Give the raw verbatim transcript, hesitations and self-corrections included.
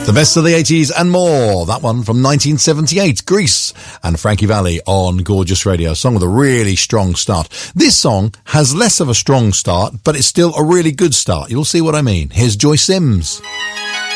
The best of the eighties and more. That one from nineteen seventy-eight, Grease and Frankie Valli on Gorgeous Radio. A song with a really strong start. This song has less of a strong start, but it's still a really good start. You'll see what I mean. Here's Joy Sims.